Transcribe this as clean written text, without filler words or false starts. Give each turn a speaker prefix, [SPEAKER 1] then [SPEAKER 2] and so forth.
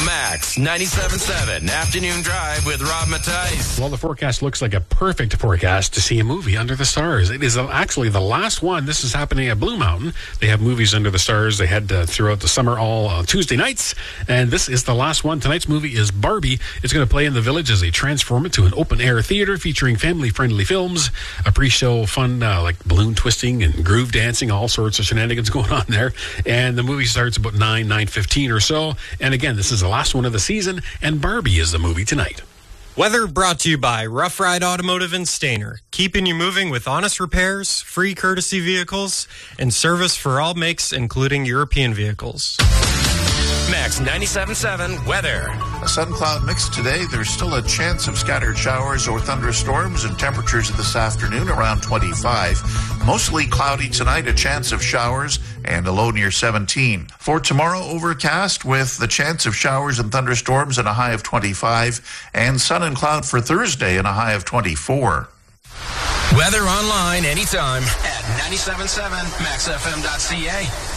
[SPEAKER 1] Max 97.7 Afternoon Drive with Rob Matthijs.
[SPEAKER 2] Well, the forecast looks like a perfect forecast to see a movie under the stars. It is actually the last one. This is happening at Blue Mountain. They have movies under the stars. They had throughout the summer all Tuesday nights, and this is the last one. Tonight's movie is Barbie. It's going to play in the Village as they transform it to an open-air theater featuring family-friendly films, a pre-show fun like balloon twisting and groove dancing, all sorts of shenanigans going on there. And the movie starts about 9:15 or so. And again, this is the last one of the season, and Barbie is the movie tonight.
[SPEAKER 3] Weather brought to you by Rough Ride Automotive in Stayner, keeping you moving with honest repairs, free courtesy vehicles, and service for all makes, including European vehicles.
[SPEAKER 1] Max 97.7 weather.
[SPEAKER 4] A sun-cloud mix today. There's still a chance of scattered showers or thunderstorms, and temperatures this afternoon around 25. Mostly cloudy tonight, a chance of showers, and a low near 17. For tomorrow, overcast with the chance of showers and thunderstorms and a high of 25, and sun and cloud for Thursday and a high of 24.
[SPEAKER 1] Weather online anytime at 97.7maxfm.ca.